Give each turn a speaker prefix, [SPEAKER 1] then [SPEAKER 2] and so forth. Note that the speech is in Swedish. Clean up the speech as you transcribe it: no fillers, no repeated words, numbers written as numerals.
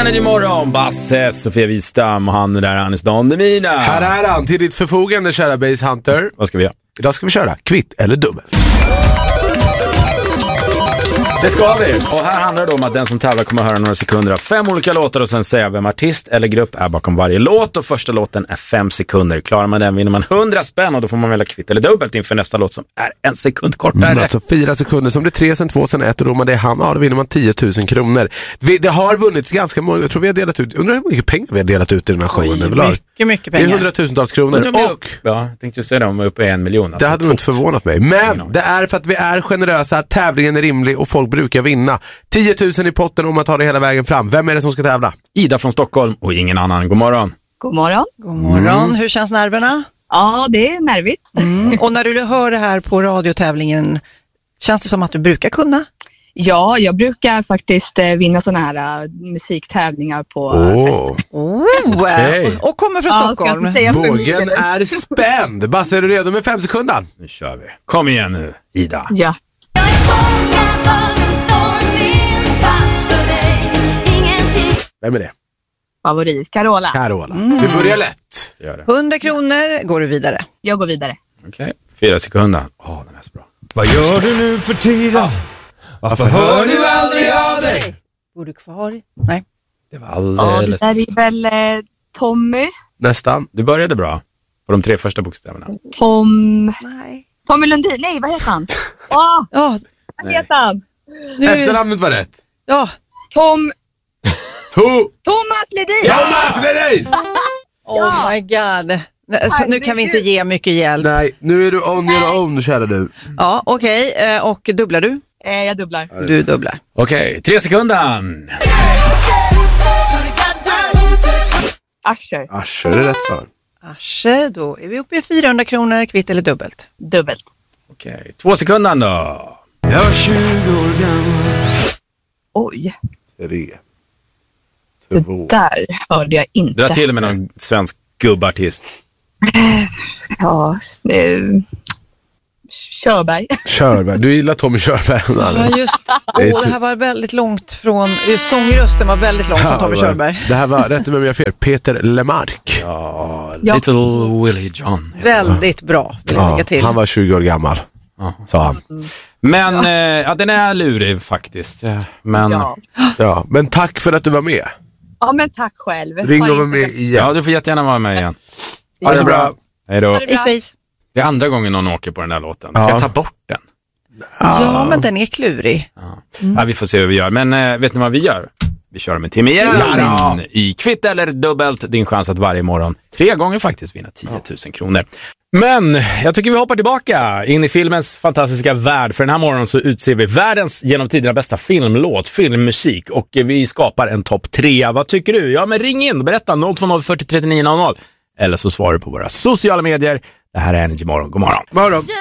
[SPEAKER 1] Energy Morgon, Basse, Sofia Wistam och han där, Anis Don Demina.
[SPEAKER 2] Här är han, till ditt förfogande, kära Base Hunter.
[SPEAKER 1] Vad ska vi göra?
[SPEAKER 2] Idag ska vi köra kvitt eller dubbelt.
[SPEAKER 1] Det ska vi. Och här handlar det om att den som tävlar kommer att höra några sekunder av 5 olika låtar och sen säga vem artist eller grupp är bakom varje låt. Och första låten är 5 sekunder. Klarar man den vinner man 100 spänn och då får man välja kvitt eller dubbelt inför nästa låt som är 1 sekund kortare.
[SPEAKER 2] Alltså 4 sekunder, som det är 3, sen 2, sen 1 och då man det är han, då vinner man 10 000 kronor. Det har vunnits ganska många, jag tror vi har delat ut, undrar hur mycket pengar vi har delat ut i den här showen.
[SPEAKER 3] Mycket pengar.
[SPEAKER 2] Det är 100,000-tals kronor. Och
[SPEAKER 1] ja, jag tänkte säga det om vi är uppe i 1 miljon. Alltså,
[SPEAKER 2] det hade nog inte förvånat mig. Men det är för att vi är generösa, tävlingen är rimlig och folk brukar vinna. 10 000 i potten om man tar det hela vägen fram. Vem är det som ska tävla?
[SPEAKER 1] Ida från Stockholm och ingen annan. God morgon.
[SPEAKER 4] God morgon.
[SPEAKER 3] God morgon. Hur känns nerverna?
[SPEAKER 4] Ja, det är nervigt.
[SPEAKER 3] Och när du hör det här på radiotävlingen, känns det som att du brukar kunna?
[SPEAKER 4] Ja, jag brukar faktiskt vinna såna här musiktävlingar på fester.
[SPEAKER 2] Okay.
[SPEAKER 3] Och kommer från Stockholm.
[SPEAKER 2] Vågen är spänd. Basse, är du redo med 5 sekunder?
[SPEAKER 1] Nu kör vi. Kom igen nu, Ida.
[SPEAKER 4] Ja.
[SPEAKER 2] Vem är det?
[SPEAKER 4] Favorit, Carola.
[SPEAKER 2] Carola. Vi börjar lätt.
[SPEAKER 3] 100 kronor, går du vidare?
[SPEAKER 4] Jag går vidare.
[SPEAKER 1] Okej, 4 sekunder. Den är så bra.
[SPEAKER 5] Vad gör du nu för tiden? Varför hör du aldrig av dig?
[SPEAKER 3] Bor du kvar? Nej.
[SPEAKER 1] Det var
[SPEAKER 4] Ja,
[SPEAKER 1] alldeles...
[SPEAKER 4] det där är väl Tommy.
[SPEAKER 2] Nästan.
[SPEAKER 1] Du började bra på de 3 första bokstäverna.
[SPEAKER 3] Nej.
[SPEAKER 4] Tommy Lundin. Nej, vad heter han?
[SPEAKER 3] Ja,
[SPEAKER 4] Vad heter han?
[SPEAKER 2] Efternamnet var rätt.
[SPEAKER 3] ja.
[SPEAKER 4] Thomas Ledin.
[SPEAKER 2] Thomas Ledin!
[SPEAKER 3] Oh my god. Så nu kan vi inte ge mycket hjälp.
[SPEAKER 2] Nej, nu är du on your own, kära du.
[SPEAKER 3] Ja, okej. Och dubblar du?
[SPEAKER 4] Jag dubblar.
[SPEAKER 3] Du dubblar.
[SPEAKER 1] Okej, 3 sekunder.
[SPEAKER 4] Asher.
[SPEAKER 2] Asher är rätt svar.
[SPEAKER 3] Asher, då är vi uppe i 400 kronor, kvitt eller dubbelt?
[SPEAKER 4] Dubbelt.
[SPEAKER 1] Okej, 2 sekunder då.
[SPEAKER 5] Jag var 20 år gammal.
[SPEAKER 4] Oj,
[SPEAKER 2] 3,
[SPEAKER 4] det
[SPEAKER 2] 2.
[SPEAKER 4] där hörde jag inte.
[SPEAKER 1] Dra till med någon svensk gubbartist.
[SPEAKER 4] Ja, Körberg.
[SPEAKER 2] Körberg. Du gillar Tommy Körberg.
[SPEAKER 3] Ja, just det här var väldigt långt från... Sångrösten var väldigt långt från Tommy Körberg.
[SPEAKER 2] Det här var, rätt med mig fel, Peter Lemark.
[SPEAKER 1] Ja, Little Willie John.
[SPEAKER 3] Väldigt bra, vill jag lägga till.
[SPEAKER 2] Han var 20 år gammal, sa han.
[SPEAKER 1] Men den är lurig faktiskt. Men,
[SPEAKER 2] Ja, men tack för att du var med.
[SPEAKER 4] Ja, men tack själv.
[SPEAKER 2] Ring och var med igen.
[SPEAKER 1] ja, du får jättegärna vara med igen.
[SPEAKER 2] Ha det så bra.
[SPEAKER 1] Hej då.
[SPEAKER 3] Isvis.
[SPEAKER 1] Det är andra gången någon åker på den där låten. Ska jag ta bort den?
[SPEAKER 3] Ja, men den är klurig.
[SPEAKER 1] Ja, vi får se hur vi gör. Men vet ni vad vi gör? Vi kör om en timme igen i kvitt eller dubbelt. Din chans att varje morgon 3 gånger faktiskt vinna 10 000 kronor. Men jag tycker vi hoppar tillbaka in i filmens fantastiska värld. För den här morgonen så utser vi världens genom tiderna bästa filmlåt, filmmusik. Och vi skapar en topp 3. Vad tycker du? Ja, men ring in och berätta 020 40 39 00. Eller så svarar du på våra sociala medier. Det här är Energy Morgon. God morgon.
[SPEAKER 2] Morgon.